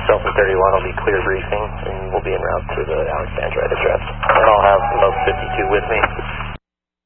Delta 31 will be clear briefing, and we'll be en route to the Alexandrite address. And I'll have Most 52 with me.